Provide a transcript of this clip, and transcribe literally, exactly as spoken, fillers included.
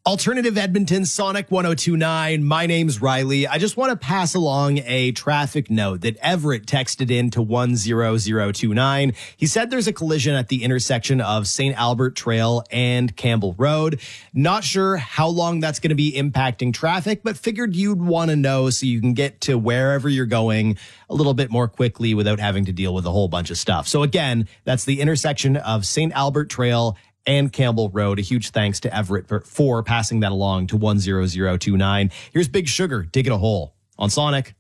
Alternative Edmonton, Sonic one oh two point nine. My name's Riley. I just want to pass along a traffic note that Everett texted in to one zero zero two nine. He said there's a collision at the intersection of Saint Albert Trail and Campbell Road. Not sure how long that's going to be impacting traffic, but figured you'd want to know so you can get to wherever you're going a little bit more quickly without having to deal with a whole bunch of stuff. So again, that's the intersection of Saint Albert Trail and Campbell Road. A huge thanks to Everett for, for passing that along to one zero zero two nine. Here's Big Sugar, Digging a Hole on Sonic.